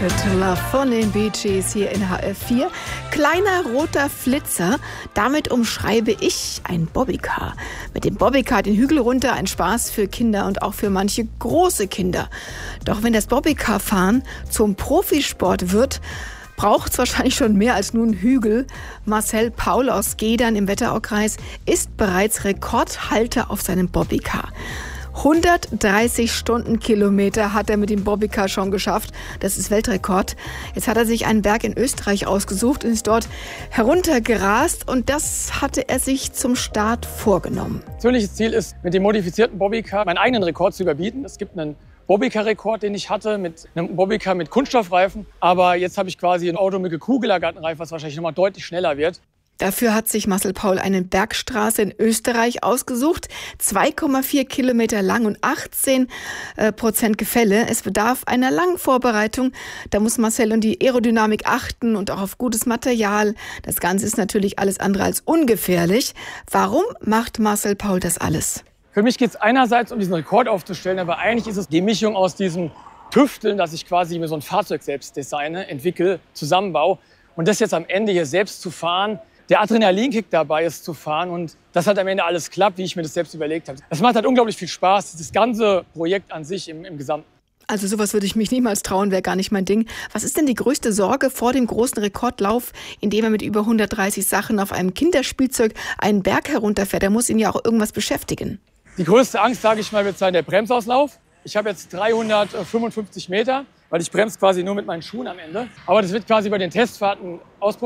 Stupid Love von den Bee Gees hier in HR4. Kleiner roter Flitzer, damit umschreibe ich ein Bobbycar. Mit dem Bobbycar den Hügel runter, ein Spaß für Kinder und auch für manche große Kinder. Doch wenn das Bobbycar-Fahren zum Profisport wird, braucht es wahrscheinlich schon mehr als nur einen Hügel. Marcel Paul aus Gedern im Wetteraukreis ist bereits Rekordhalter auf seinem Bobbycar. 130 Stundenkilometer hat er mit dem Bobbycar schon geschafft. Das ist Weltrekord. Jetzt hat er sich einen Berg in Österreich ausgesucht und ist dort heruntergerast. Und das hatte er sich zum Start vorgenommen. Persönliches Ziel ist, mit dem modifizierten Bobbycar meinen eigenen Rekord zu überbieten. Es gibt einen Bobbycar-Rekord, den ich hatte, mit einem Bobbycar mit Kunststoffreifen. Aber jetzt habe ich quasi ein Auto mit Kugellagertenreifen, was wahrscheinlich nochmal deutlich schneller wird. Dafür hat sich Marcel Paul eine Bergstraße in Österreich ausgesucht. 2,4 Kilometer lang und 18% Gefälle. Es bedarf einer langen Vorbereitung. Da muss Marcel um die Aerodynamik achten und auch auf gutes Material. Das Ganze ist natürlich alles andere als ungefährlich. Warum macht Marcel Paul das alles? Für mich geht es einerseits um diesen Rekord aufzustellen, aber eigentlich ist es die Mischung aus diesem Tüfteln, dass ich quasi mir so ein Fahrzeug selbst designe, entwickle, zusammenbaue und das jetzt am Ende hier selbst zu fahren. Der Adrenalinkick dabei ist zu fahren und das hat am Ende alles klappt, wie ich mir das selbst überlegt habe. Es macht halt unglaublich viel Spaß, das ganze Projekt an sich im Gesamten. Also sowas würde ich mich niemals trauen, wäre gar nicht mein Ding. Was ist denn die größte Sorge vor dem großen Rekordlauf, in dem er mit über 130 Sachen auf einem Kinderspielzeug einen Berg herunterfährt? Da muss ihn ja auch irgendwas beschäftigen. Die größte Angst, sage ich mal, wird sein der Bremsauslauf. Ich habe jetzt 355 Meter, weil ich bremse quasi nur mit meinen Schuhen am Ende. Aber das wird quasi bei den Testfahrten ausprobiert.